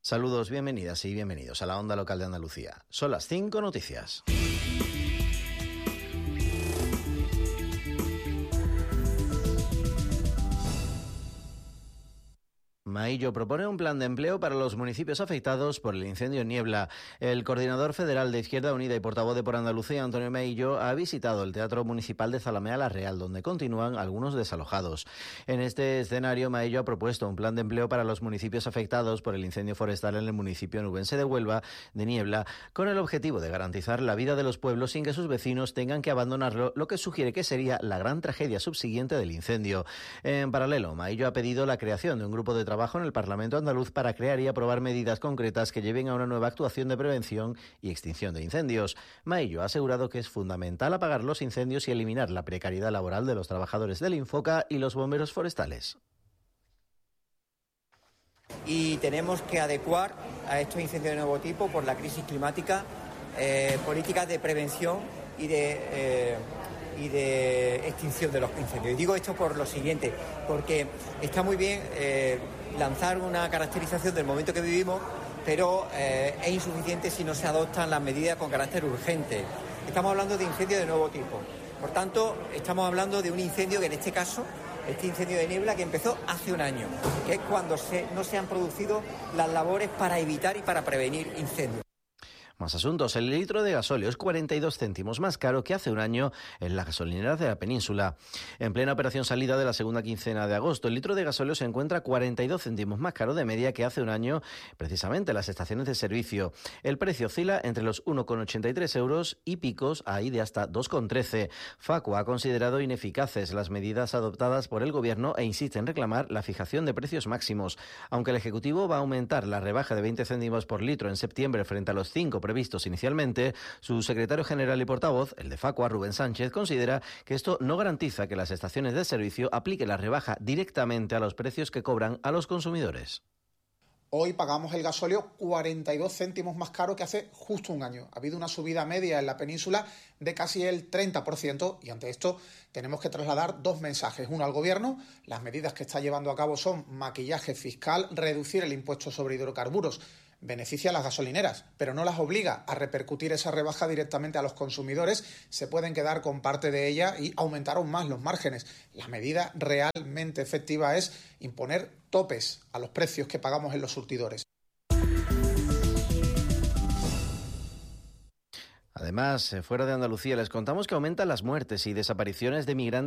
Saludos, bienvenidas y bienvenidos a la Onda Local de Andalucía. Son las 5 noticias. Maillo propone un plan de empleo para los municipios afectados por el incendio en Niebla. El coordinador federal de Izquierda Unida y portavoz de Por Andalucía, Antonio Maillo, ha visitado el Teatro Municipal de Zalamea la Real, donde continúan algunos desalojados. En este escenario, Maillo ha propuesto un plan de empleo para los municipios afectados por el incendio forestal en el municipio nubense de Huelva, de Niebla, con el objetivo de garantizar la vida de los pueblos sin que sus vecinos tengan que abandonarlo, lo que sugiere que sería la gran tragedia subsiguiente del incendio. En paralelo, Maillo ha pedido la creación de un grupo de trabajo en el Parlamento andaluz para crear y aprobar medidas concretas que lleven a una nueva actuación de prevención y extinción de incendios. Maillo ha asegurado que es fundamental apagar los incendios y eliminar la precariedad laboral de los trabajadores del Infoca y los bomberos forestales. Y tenemos que adecuar a estos incendios de nuevo tipo por la crisis climática políticas de prevención y de extinción de los incendios. Y digo esto por lo siguiente, porque está muy bien lanzar una caracterización del momento que vivimos, pero es insuficiente si no se adoptan las medidas con carácter urgente. Estamos hablando de incendios de nuevo tipo. Por tanto, estamos hablando de un incendio que en este caso, este incendio de Niebla, que empezó hace un año, que es cuando no se han producido las labores para evitar y para prevenir incendios. Más asuntos. El litro de gasóleo es 42 céntimos más caro que hace un año en las gasolineras de la península. En plena operación salida de la segunda quincena de agosto, el litro de gasóleo se encuentra 42 céntimos más caro de media que hace un año, precisamente en las estaciones de servicio. El precio oscila entre los 1,83 euros y picos ahí de hasta 2,13. Facua ha considerado ineficaces las medidas adoptadas por el Gobierno e insiste en reclamar la fijación de precios máximos. Aunque el Ejecutivo va a aumentar la rebaja de 20 céntimos por litro en septiembre frente a los 5 previstos inicialmente, su secretario general y portavoz, el de Facua, Rubén Sánchez, considera que esto no garantiza que las estaciones de servicio apliquen la rebaja directamente a los precios que cobran a los consumidores. Hoy pagamos el gasóleo 42 céntimos más caro que hace justo un año. Ha habido una subida media en la península de casi el 30% y ante esto tenemos que trasladar dos mensajes. Uno al Gobierno, las medidas que está llevando a cabo son maquillaje fiscal, reducir el impuesto sobre hidrocarburos. Beneficia a las gasolineras, pero no las obliga a repercutir esa rebaja directamente a los consumidores. Se pueden quedar con parte de ella y aumentar aún más los márgenes. La medida realmente efectiva es imponer topes a los precios que pagamos en los surtidores. Además, fuera de Andalucía les contamos que aumentan las muertes y desapariciones de migrantes